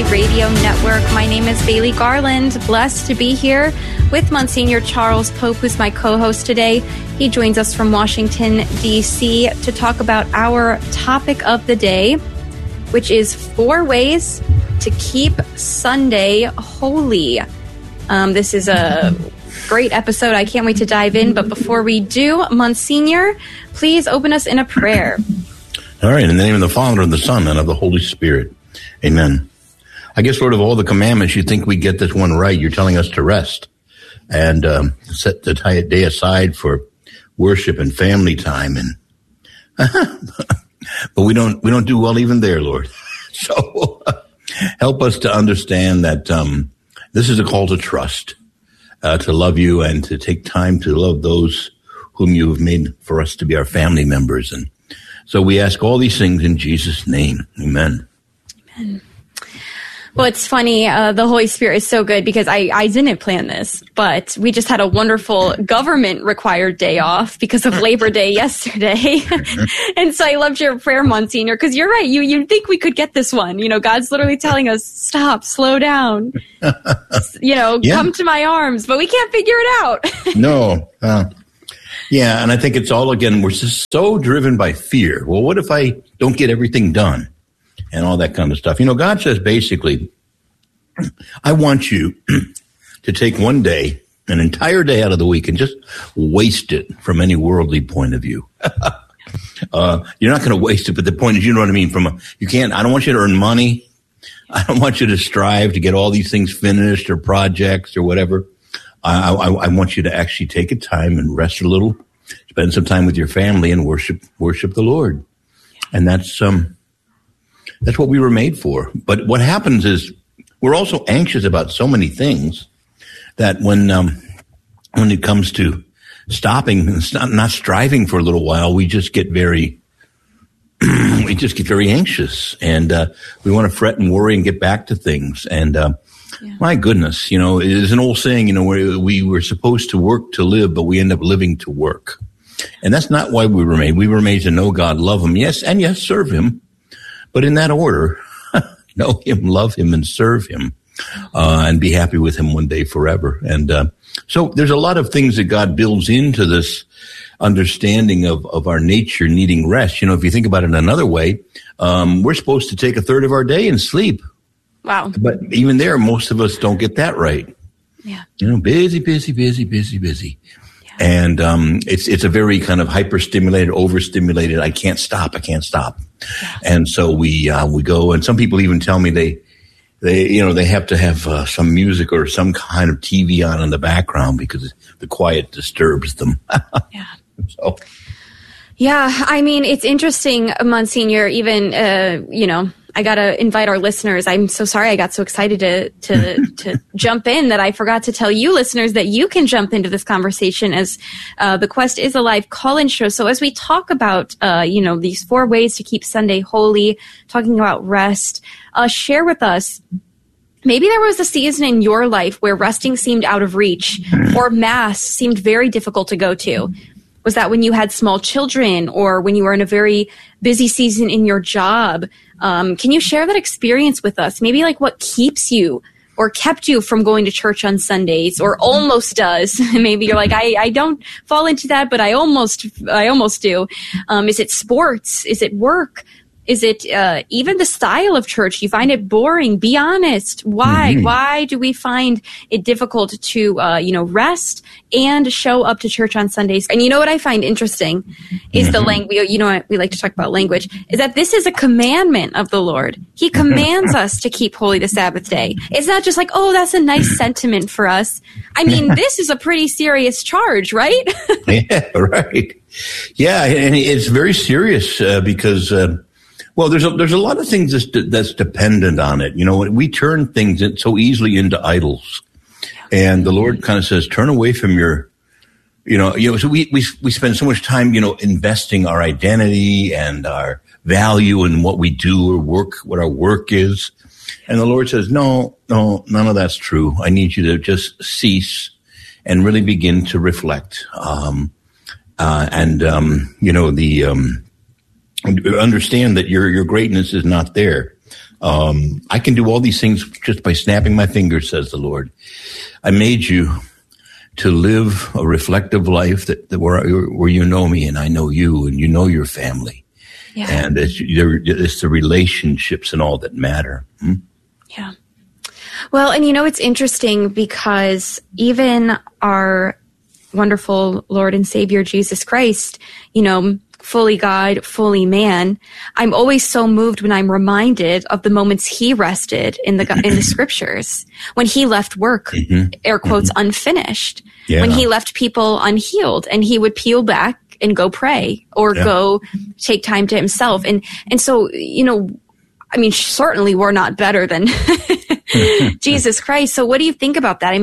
Radio Network. My name is Bailey Garland. Blessed to be here with Monsignor Charles Pope, who's my co-host today. He joins us from Washington, D.C. to talk about our topic of the day, which is 4 ways to keep Sunday holy. This is a great episode. I can't wait to dive in. But before we do, Monsignor, please open us in a prayer. All right. In the name of the Father, and the Son, and of the Holy Spirit. Amen. I guess, Lord, of all the commandments, you think we get this one right. You're telling us to rest and set the day aside for worship and family time. And but we don't do well even there, Lord. So help us to understand that this is a call to trust, to love you, and to take time to love those whom you have made for us to be our family members. And so we ask all these things in Jesus' name. Amen. Amen. Well, it's funny. The Holy Spirit is so good because I didn't plan this, but we just had a wonderful government-required day off because of Labor Day yesterday. And so I loved your prayer, Monsignor, because you're right. You think we could get this one. You know, God's literally telling us, stop, slow down, come to my arms, but we can't figure it out. No. Yeah, and I think it's all, again, we're just so driven by fear. Well, what if I don't get everything done? And all that kind of stuff. You know, God says basically, I want you to take one day, an entire day out of the week, and just waste it from any worldly point of view. You're not going to waste it, but the point is, you know what I mean? I don't want you to earn money. I don't want you to strive to get all these things finished or projects or whatever. I want you to actually take a time and rest a little, spend some time with your family and worship the Lord. And that's what we were made for. But what happens is we're also anxious about so many things that when it comes to stopping and not striving for a little while, we just get very anxious, and we want to fret and worry and get back to things. And my goodness, there's an old saying, where we were supposed to work to live, but we end up living to work. And that's not why we were made. We were made to know God, love him, yes, serve him. But in that order, know him, love him, and serve him, and be happy with him one day forever. And so there's a lot of things that God builds into this understanding of our nature needing rest. If you think about it another way, we're supposed to take a third of our day and sleep. Wow. But even there, most of us don't get that right. Yeah. Busy. Yeah. And it's a very kind of hyper-stimulated, overstimulated, I can't stop. Yeah. And so we go, and some people even tell me they have to have some music or some kind of TV on in the background because the quiet disturbs them. Yeah. So. Yeah, I mean, it's interesting, Monsignor, even, I got to invite our listeners. I'm so sorry I got so excited to jump in that I forgot to tell you listeners that you can jump into this conversation as the Quest is a live call-in show. So as we talk about, these 4 ways to keep Sunday holy, talking about rest, share with us, maybe there was a season in your life where resting seemed out of reach or Mass seemed very difficult to go to. Was that when you had small children or when you were in a very busy season in your job? Can you share that experience with us? Maybe like what keeps you or kept you from going to church on Sundays or almost does. Maybe you're like, I don't fall into that, but I almost do. Is it sports? Is it work? Is it even the style of church? You find it boring? Be honest. Why? Mm-hmm. Why do we find it difficult to, rest and show up to church on Sundays? And you know what I find interesting is the language. We like to talk about language. Is that this is a commandment of the Lord. He commands us to keep holy the Sabbath day. It's not just like, oh, that's a nice sentiment for us. I mean, this is a pretty serious charge, right? Yeah, right. Yeah, and it's very serious because. Well, there's a lot of things that's dependent on it. We turn things so easily into idols, and the Lord kind of says, turn away from your, so we spend so much time, investing our identity and our value in what we do or what our work is. And the Lord says, no, none of that's true. I need you to just cease and really begin to reflect. Understand that your greatness is not there. I can do all these things just by snapping my fingers, says the Lord. I made you to live a reflective life that where you know me and I know you and you know your family. Yeah. And it's the relationships and all that matter. Yeah. Well, and it's interesting because even our wonderful Lord and Savior, Jesus Christ, fully God, fully man, I'm always so moved when I'm reminded of the moments he rested in the scriptures, when he left work, air quotes, unfinished, when he left people unhealed, and he would peel back and go pray or go take time to himself. And so, certainly we're not better than Jesus Christ. So what do you think about that?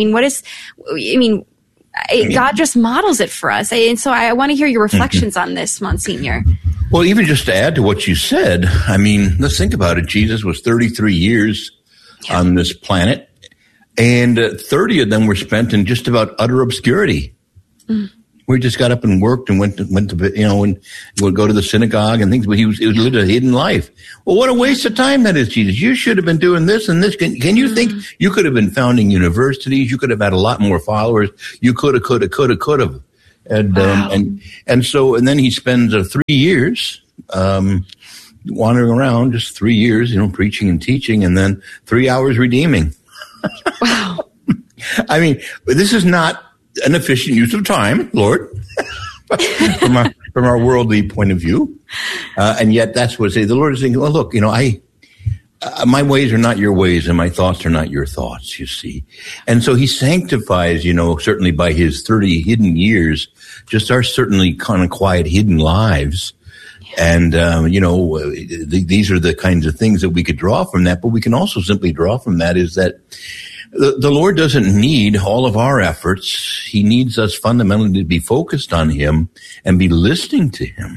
God just models it for us. And so I want to hear your reflections on this, Monsignor. Well, even just to add to what you said, let's think about it. Jesus was 33 years on this planet, and 30 of them were spent in just about utter obscurity. We just got up and worked and went to and would go to the synagogue and things, but he lived a hidden life. Well, what a waste of time that is, Jesus. You should have been doing this and this. Can you think you could have been founding universities? You could have had a lot more followers. You could have. And, wow. and then he spends 3 years, wandering around, just 3 years, preaching and teaching, and then 3 hours redeeming. Wow. This is not an efficient use of time, Lord, from our worldly point of view. And yet that's what the Lord is saying, well, look, my ways are not your ways and my thoughts are not your thoughts, you see. And so he sanctifies, certainly by his 30 hidden years, just our certainly kind of quiet hidden lives. And, these are the kinds of things that we could draw from that, but we can also simply draw from that is that the Lord doesn't need all of our efforts. He needs us fundamentally to be focused on him and be listening to him,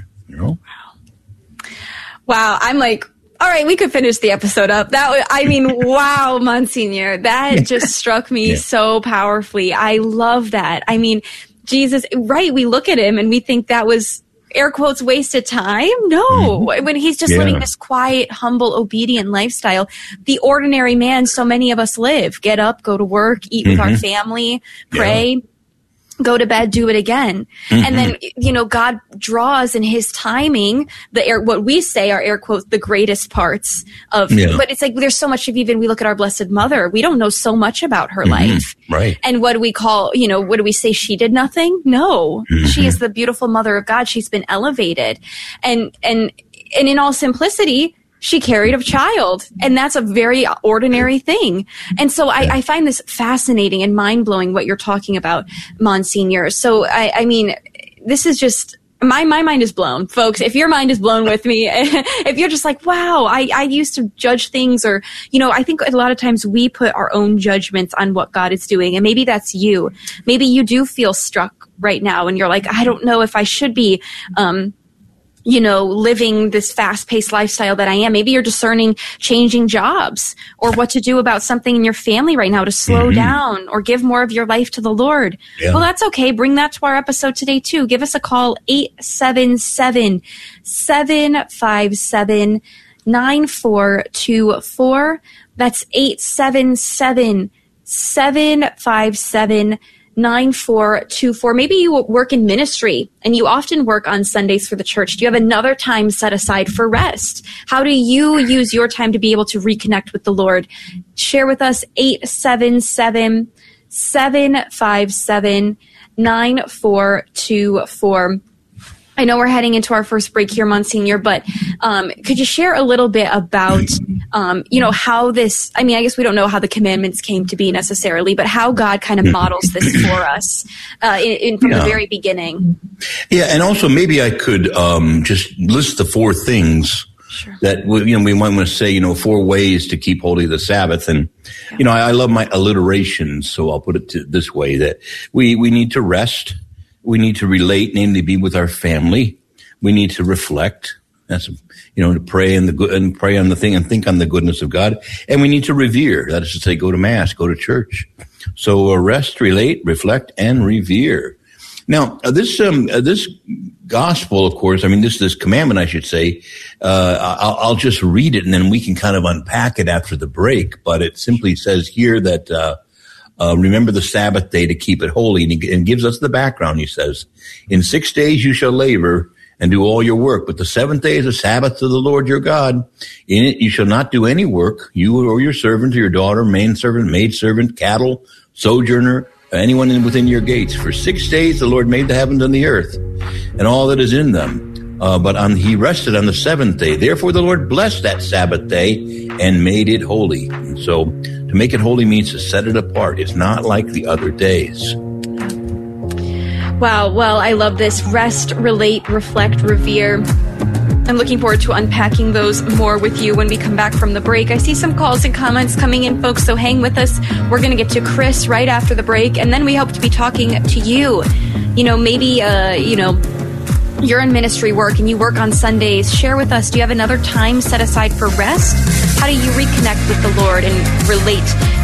Wow. I'm like, all right, we could finish the episode up. Wow, Monsignor, that just struck me so powerfully. I love that. Jesus, right. We look at him and we think that was, air quotes, wasted time. No, when he's just living this quiet, humble, obedient lifestyle, the ordinary man so many of us live. Get up, go to work, eat with our family, pray, go to bed, do it again. And then, God draws in his timing, what we say are air quotes, the greatest parts of, but it's like, there's so much of, even we look at our Blessed Mother, we don't know so much about her life. Right. And what do we call, what do we say? She did nothing? No, she is the beautiful Mother of God. She's been elevated. And in all simplicity, she carried a child, and that's a very ordinary thing. And so I find this fascinating and mind-blowing what you're talking about, Monsignor. So, this is just, my mind is blown, folks. If your mind is blown with me, if you're just like, wow, I used to judge things, or, I think a lot of times we put our own judgments on what God is doing, and maybe that's you. Maybe you do feel struck right now, and you're like, I don't know if I should be, living this fast-paced lifestyle that I am. Maybe you're discerning changing jobs or what to do about something in your family right now to slow down or give more of your life to the Lord. Yeah. Well, that's okay. Bring that to our episode today, too. Give us a call, 877-757-9424. That's 877-757-9424. 9424. Maybe you work in ministry and you often work on Sundays for the church. Do you have another time set aside for rest? How do you use your time to be able to reconnect with the Lord? Share with us, 877-757-9424. I know we're heading into our first break here, Monsignor, but could you share a little bit about, how this, I guess we don't know how the commandments came to be necessarily, but how God kind of models this for us from the very beginning. Yeah, and also maybe I could just list the 4 things that, we might want to say, 4 ways to keep holy the Sabbath. And, I love my alliterations, so I'll put it this way, that we need to rest. We need to relate, namely be with our family. We need to reflect. That's, to pray and pray on the thing and think on the goodness of God. And we need to revere. That is to say, go to mass, go to church. So rest, relate, reflect, and revere. Now, this gospel, of course, I mean, this commandment, I should say, I'll just read it and then we can kind of unpack it after the break. But it simply says here that, remember the Sabbath day to keep it holy. And gives us the background. He says, in 6 days you shall labor and do all your work. But the seventh day is a Sabbath to the Lord your God. In it you shall not do any work, you or your servant or your daughter, manservant, maidservant, cattle, sojourner, anyone within your gates. For 6 days the Lord made the heavens and the earth and all that is in them. But he rested on the seventh day. Therefore the Lord blessed that Sabbath day and made it holy. And so to make it holy means to set it apart. It's not like the other days. Wow. Well, I love this. Rest, relate, reflect, revere. I'm looking forward to unpacking those more with you when we come back from the break. I see some calls and comments coming in, folks, so hang with us. We're going to get to Chris right after the break, and then we hope to be talking to you. You know, maybe, you're in ministry work and you work on Sundays. Share with us, do you have another time set aside for rest? How do you reconnect with the Lord and relate